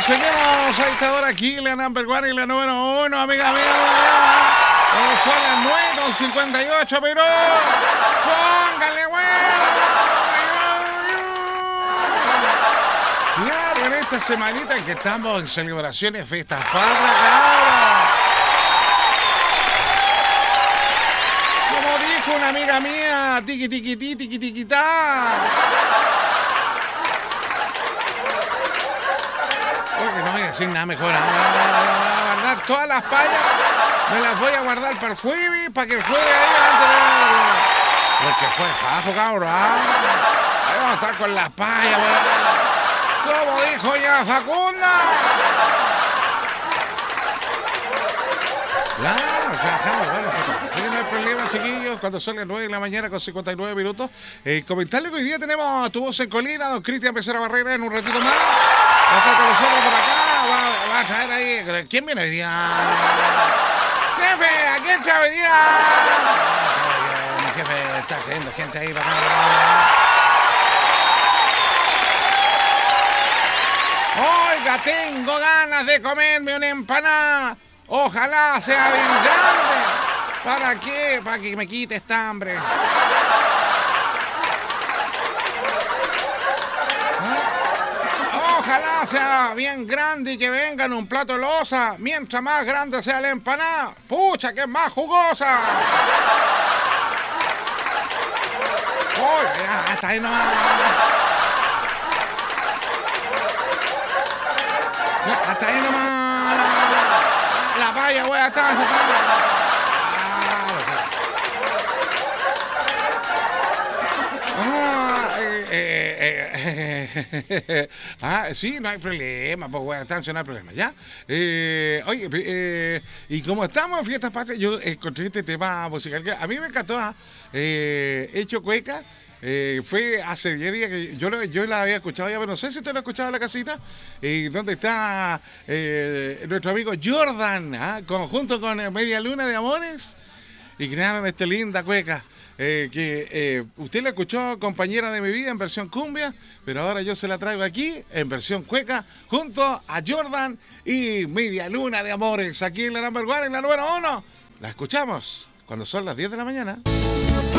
Seguimos a esta hora aquí, la number one y la número uno, amiga mía. Son las 9:58, pero póngale claro, en esta semanita en que estamos en celebraciones, fiestas patrias, claro. Como dijo una amiga mía, tiqui tiqui ti, tiqui tiqui ta. Porque no voy a decir nada mejor. Voy a guardar todas las payas. Me las voy a guardar para el jueves, para que el jueves ahí antes de... Porque fue bajo, cabrón. Ahí vamos a estar con las payas, weón. Como dijo ya Facunda. Claro, bueno, no hay problema, chiquillos. Cuando son las 9 de la mañana con 59 minutos. Comentarle que hoy día tenemos a Tu Voz en Colina, don Cristian Becerra Barrera, en un ratito más. Va a estar con nosotros por acá. Va a traer ahí. ¿Quién viene hoy día? Jefe, ¿a quién se venía? Mi jefe está haciendo gente ahí para acá. Oiga, tengo ganas de comerme una empanada. Ojalá sea bien grande. ¿Para qué? Para que me quite esta hambre. Ojalá sea bien grande y que venga en un plato de loza. Mientras más grande sea la empanada, pucha, que es más jugosa. Oye, hasta ahí nomás. Hasta ahí nomás. La paya, güey, hasta ahí. Sí, no hay problema, pues bueno, no hay problema, ¿ya? Oye, y como estamos en Fiestas Patrias, yo encontré este tema musical que a mí me encantó, Hecho Cueca. Fue hace 10 días que yo la había escuchado ya, pero no sé si usted lo ha escuchado en la casita, donde está nuestro amigo Jordan, junto con Media Luna de Amores, y crearon esta linda cueca. Que usted la escuchó, compañera de mi vida, en versión cumbia, pero ahora yo se la traigo aquí en versión cueca junto a Jordan y Media Luna de Amores, aquí en la number one, en la número uno. La escuchamos cuando son las 10 de la mañana.